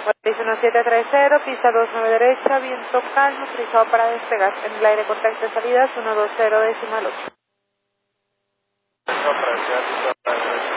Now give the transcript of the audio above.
Mauricio 1730, pista 29 derecha, viento calmo, autorizado para despegar. En el aire contacto de salidas 120 decimal 8.